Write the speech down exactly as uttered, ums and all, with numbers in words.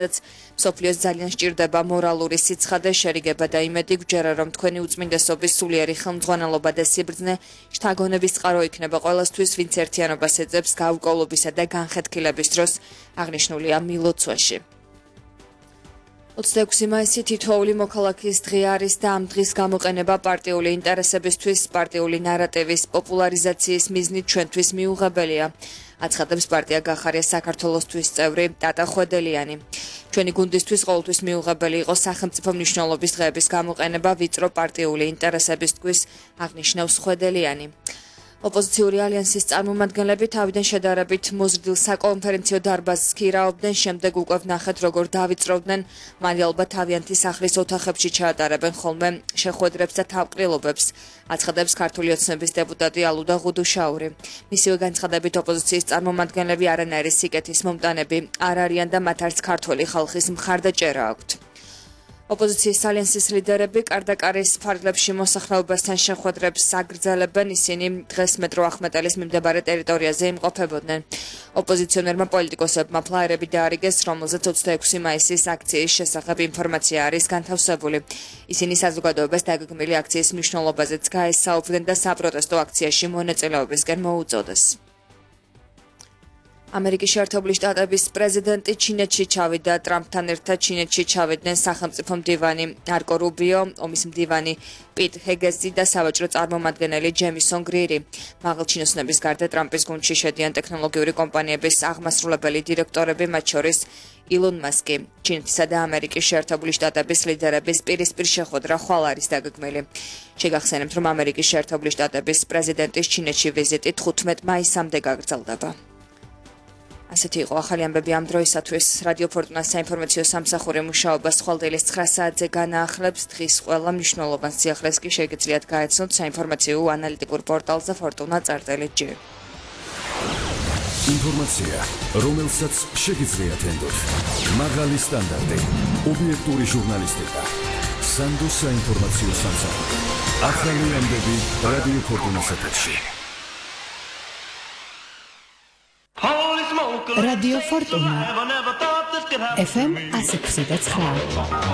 მსოფლიოს ძალიან სჭირდება მორალური სიცხადე, შერიგება და იმედი, გვჯერა რომ თქვენი უწმინდესობის სულიერი ხელმძღვანელობა და სიბრძნე შთაგონების წყარო იქნება ყველასთვის, ვინც ერთიანობას ეძებს გაურკვევლობისა და განხეთქილების დროს, აღნიშნულია მილოცვაში. ოცდაექვსი მაისი თითოეული მოქალაქის დღე არის და ამ დღის გამოყენება პარტიული ინტერესებისთვის, პარტიული ნარატივის პოპულარიზაციის მიზნით ჩვენთვის მიუღებელია. აცხადებს პარტია გახარია საქართველოსთვის წევრი ტატა ხვედელიანი. ჩვენი გუნდისთვის ყოველთვის მიუღებელი იყო სახელმწიფო მნიშვნელობის დღეების გამოყენება ვიწრო პარტიული ინტერესებისთვის, აღნიშნავს ხვედელიანი. ოპოზიციური ალიანსის წარმომადგენლები თავიდან შედარებით მოზრდილ საკონფერენციო დარბაზს ქირაობდნენ, შემდეგ უკვე ვნახეთ, როგორ დავიწროვდნენ, მალე ალბათ თავიანთი სახლის ოთახებში ჩაატარებენ ხოლმე შეხვედრებს და თავყრილობებს, აცხადებს ქართული ოცნების დეპუტატი ალუდა ღუდუშაური. მისივე განცხადებით ოპოზიციის წარმომადგენლები არანაირი სიკეთის მომტანები არ არიან და მათ არც ქართველი ხალხის მხარდაჭერა აქვთ. ოპოზიციის ალიანსის ლიდერები კარდაკარის ფარგლებში მოსახლეობასთან შეხვედრებს აგრძელებენ, ისინი დღეს მეტრო ახმეტელის მიმდებარე ტერიტორიაზე იმყოფებოდნენ. ოპოზიციონერმა პოლიტიკოსებმა ფლაიერები დაარიგეს, რომელზეც ოცდაექვსი მაისის აქციის შესახებ ინფორმაცია არის განთავსებული. ისინი საზოგადოებას დაგეგმილი აქციის მნიშვნელობაზეც გაესაუბრნენ და საპროტესტო აქციაში მონაწილეობისკენ მოუწოდეს. ამერიკის შეერთებული შტატების პრეზიდენტი ჩინეთში ჩავიდა, ტრამპთან ერთად ჩინეთში ჩავიდნენ სახელმწიფო მდივანი მარკო რუბიო, ომის მდივანი პიტ ჰეგესი და სავაჭრო წარმომადგენელი ჯემისონ გრირი. მაღალჩინოსნების გარდა ტრამპის გუნდში შედიან ტექნოლოგიური კომპანიების აღმასრულებელი დირექტორები, მათ შორის ილონ მასკი. ჩინეთისა და ამერიკის შეერთებული შტატების ლიდერების პირისპირ შეხვედრა ხვალ არის დაგეგმილი. შეგახსენებთ, რომ ამერიკის შეერთებული შტატების პრეზიდენტის ჩინეთში ვიზიტი თხუთმეტ მაისამდე გაგრძელდება. ასეთი იყო ახალი ამბები ამ დროისათვის. რადიო ფორტუნას საინფორმაციო სამსახური მუშაობას ხვალდელის ცხრა საათზე განაახლებს. დღის ყველა მნიშვნელოვან სიახლეს კი შეგიძლიათ გაეცნოთ საინფორმაციო ანალიტიკურ პორტალზე ფორტუნა წარწერა ჯი. ინფორმაცია, რომელსაც შეგიძლიათ ენდოთ. მაღალი სტანდარტი, ობიექტური ჟურნალისტიკა. სანდოს საინფორმაციო სამსახური. ახალი ამბები რადიო ფორტუნას ეთერში. Radio Fortuna F M one oh six point nine